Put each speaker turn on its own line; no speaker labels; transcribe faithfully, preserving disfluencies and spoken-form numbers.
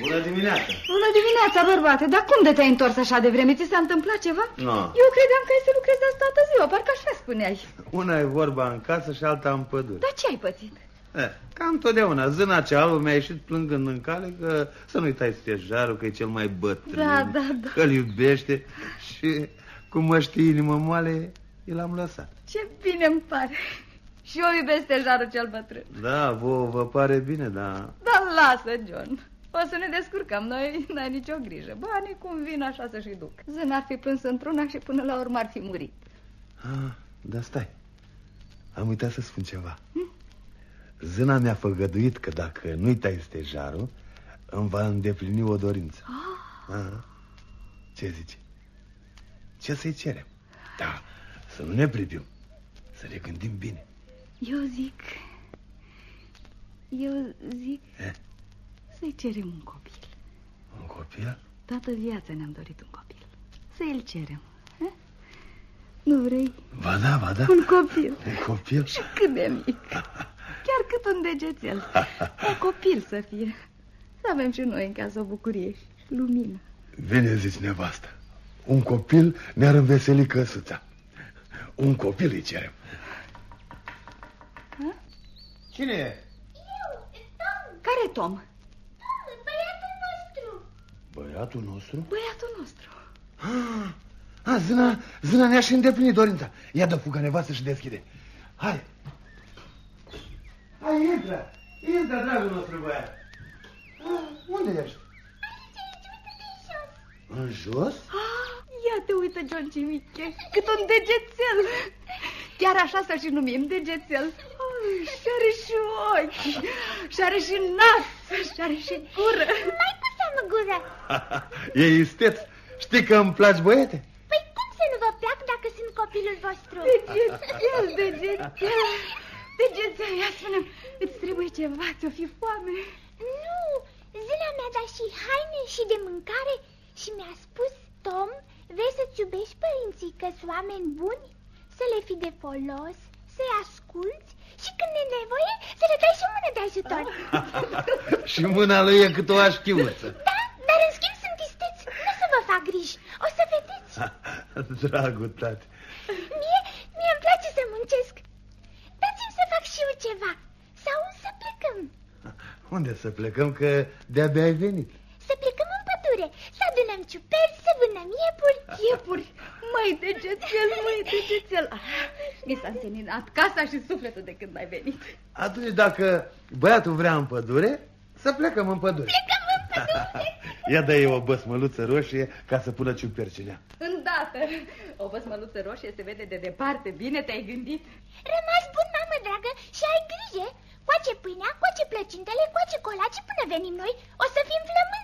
Bună dimineața!
Bună dimineața, bărbate, dar cum de te-ai întors așa de vreme? Ți s-a întâmplat ceva?
No.
Eu credeam că ai să lucrezi asta toată ziua, parcă așa spuneai.
Una e vorba în casă și alta în pădure.
Dar ce ai pățit?
Eh, ca întotdeauna, zâna cea albă mi-a ieșit plângând în cale că să nu-i tai stejarul, că e cel mai bătrân,
da, da, da.
că-l iubește și cum mă știe inimă moale, eu l-am lăsat.
Ce bine îmi pare. Și eu iubesc stejarul cel bătrân.
Da, vouă vă pare bine, dar...
Dar lasă, John. O să ne descurcăm, noi n-ai nicio grijă. Banii cum vin așa să-și duc. Zâna ar fi plâns într-una și până la urmă ar fi murit.
Ah, dar stai, am uitat să spun ceva. Hm? Zâna mi-a făgăduit că dacă nu-i tai stejarul, îmi va îndeplini o dorință.
Ah.
Ah. Ce zici? Ce să-i cerem? Da, să nu ne privim, să ne gândim bine.
Eu zic... Eu zic...
Eh?
Să-i cerem un copil.
Un copil?
Toată viața ne-am dorit un copil. Să-i-l cerem. Eh? Nu vrei?
Ba da, ba da.
Un copil.
Un copil?
Și cât de mic. Chiar cât un degețel. Un copil să fie. Să avem și noi în casă o bucurie și lumină.
Bine zici, nevastă. Un copil ne-ar înveseli căsuța. Un copil îi cerem.
Ha?
Cine e?
Eu, Tom.
Care Tom?
Tom, băiatul nostru.
Băiatul nostru?
Băiatul nostru.
Ah, ah, zâna, zâna ne-a și îndeplinit dorința. Ia dă fuga, nevastă, și deschide. Hai. Hai, intră. Intră, dragul nostru băiat. Ah, unde ești?
Aici, aici, uite de jos.
În jos?
Ah, ia te uită, John Cimiche, cât un degețel. Chiar așa să și numim, degețel. Și are și ochi, și are și nas, și are și gură.
Mai cu seamă gură.
E isteț. Știi că îmi placi, băiete?
Păi cum să nu vă plac dacă sunt copilul vostru?
Degețel, degețel. Degețel, ia spune-mi, îți trebuie ceva, ți-o fi foame?
Nu, zâna mi-a dat și haine și de mâncare și mi-a spus, Tom, vrei să-ți iubești părinții, că sunt oameni buni? Să le fii de folos, să-i asculți și când e nevoie să le dai și mână de ajutor.
Și mâna lui e cât o așchiuță.
Da, dar în schimb sunt isteți, nu să vă fac griji, o să vedeți.
Dragul tati.
Mie, mie îmi place să muncesc. Dați-mi să fac și eu ceva, sau să plecăm.
Unde să plecăm, că de-abia ai venit?
Să plecăm în pădure, să adunăm ciuperci, să vânăm iepuri.
Iepuri, măi, degețel, măi, degețel. Ah, mi s-a înseninat casa și sufletul de când ai venit.
Atunci dacă băiatul vrea în pădure, să plecăm în pădure.
Plecăm în pădure.
Ia dă-i o băsmăluță roșie ca să pună ciupercinea.
Îndată, o băsmăluță roșie se vede de departe, bine te-ai gândit.
Rămas bun, mamă dragă, și ai grijă. Coace pâinea, coace plăcintele, coace colacii până venim noi. O să fim flămânzi.